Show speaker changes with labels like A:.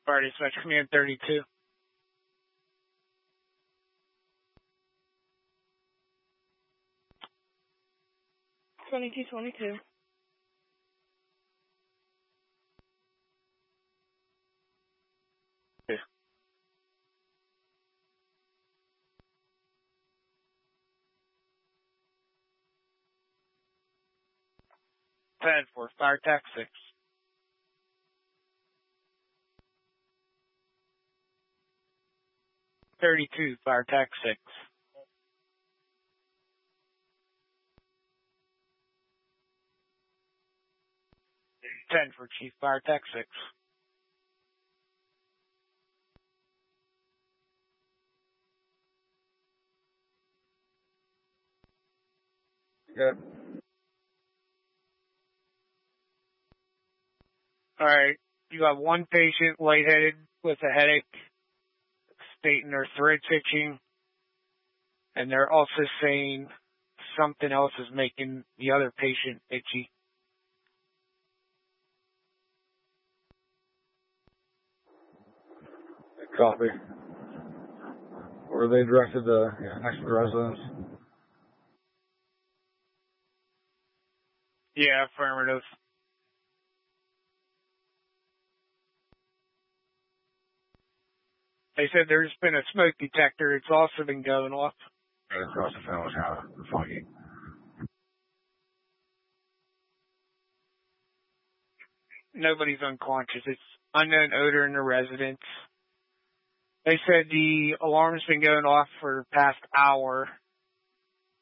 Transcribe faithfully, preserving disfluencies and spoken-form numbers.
A: Fire Dispatch Command thirty-two.
B: twenty-two twenty-two.
A: Yeah. ten for Fire Tac six. thirty-two, Fire Tac six. ten for Chief Fire Tac six.
C: Good.
A: Alright, you have one patient lightheaded with a headache, stating their throat's itching, and they're also saying something else is making the other patient itchy.
C: Copy. Were they directed to yeah, next to the residence?
A: Yeah, affirmative. They said there's been a smoke detector. It's also been going off.
C: Right across the phone was kind of foggy.
A: Nobody's unconscious. It's unknown odor in the residence. They said the alarm's been going off for the past hour.